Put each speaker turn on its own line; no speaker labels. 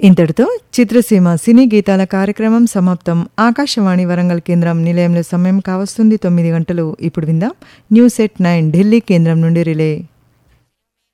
ఇంతటితో చిత్రసీమ సినీ గీతాల కార్యక్రమం సమాప్తం. ఆకాశవాణి వరంగల్ కేంద్రం నిలయంలో సమయం కావస్తుంది 9 గంటలు. ఇప్పుడు విందాం న్యూస్ ఎట్ 9 ఢిల్లీ కేంద్రం నుండి రిలే.